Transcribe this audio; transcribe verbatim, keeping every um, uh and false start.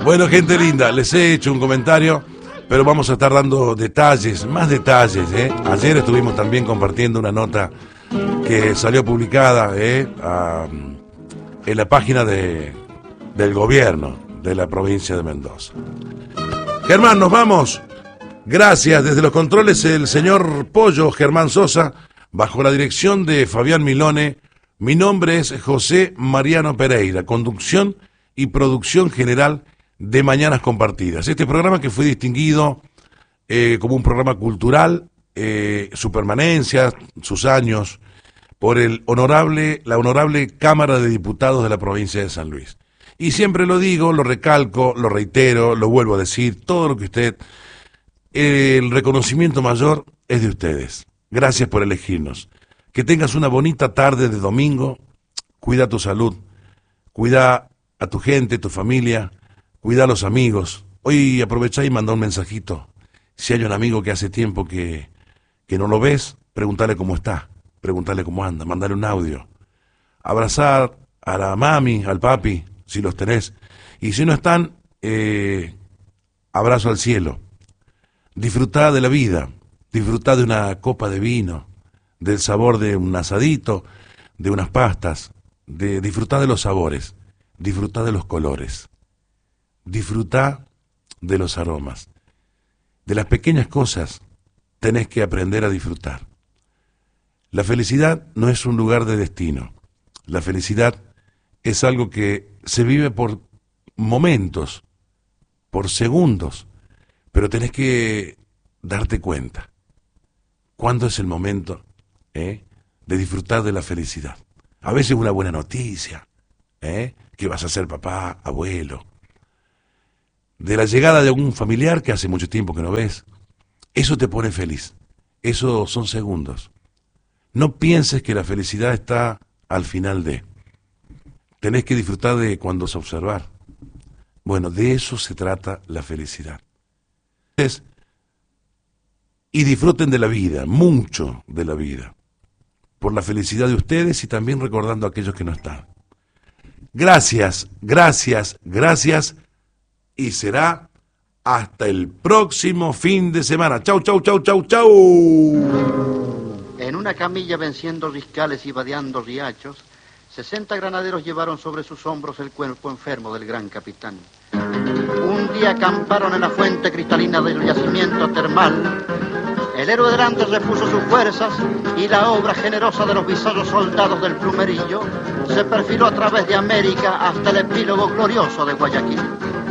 Bueno, gente linda, les he hecho un comentario, pero vamos a estar dando detalles, más detalles, ¿eh? Ayer estuvimos también compartiendo una nota que salió publicada ¿eh? a, en la página de, del gobierno de la provincia de Mendoza. Germán, nos vamos. Gracias. Desde los controles el señor Pollo Germán Sosa, bajo la dirección de Fabián Milone. Mi nombre es José Mariano Pereira, conducción y producción general de Mañanas Compartidas. Este programa que fue distinguido eh, como un programa cultural, eh, su permanencia, sus años, por el honorable, la honorable Cámara de Diputados de la provincia de San Luis. Y siempre lo digo, lo recalco, lo reitero, lo vuelvo a decir, todo lo que usted, eh, el reconocimiento mayor es de ustedes. Gracias por elegirnos. Que tengas una bonita tarde de domingo, cuida tu salud, cuida a tu gente, tu familia, cuida a los amigos. Hoy aprovechá y mandá un mensajito. Si hay un amigo que hace tiempo que, que no lo ves, pregúntale cómo está, pregúntale cómo anda, mandale un audio. Abrazar a la mami, al papi, si los tenés. Y si no están, eh, abrazo al cielo. Disfrutá de la vida, disfrutá de una copa de vino, del sabor de un asadito, de unas pastas, de disfrutá de los sabores, disfrutá de los colores, disfrutá de los aromas. De las pequeñas cosas tenés que aprender a disfrutar. La felicidad no es un lugar de destino. La felicidad es algo que se vive por momentos, por segundos, pero tenés que darte cuenta cuándo es el momento ¿eh? de disfrutar de la felicidad. A veces una buena noticia, ¿eh? que vas a ser papá, abuelo, de la llegada de algún familiar que hace mucho tiempo que no ves, eso te pone feliz, eso son segundos. No pienses que la felicidad está al final de, tenés que disfrutar de cuando se observar. Bueno, de eso se trata la felicidad. Es, y disfruten de la vida, mucho de la vida, por la felicidad de ustedes y también recordando a aquellos que no están. Gracias, gracias, gracias, y será hasta el próximo fin de semana. Chau, chau, chau, chau, chau. En una camilla venciendo riscales y vadeando riachos, sesenta granaderos llevaron sobre sus hombros el cuerpo enfermo del gran capitán. Un día acamparon en la fuente cristalina del yacimiento termal. El héroe del Andes repuso sus fuerzas y la obra generosa de los bisoños soldados del Plumerillo se perfiló a través de América hasta el epílogo glorioso de Guayaquil.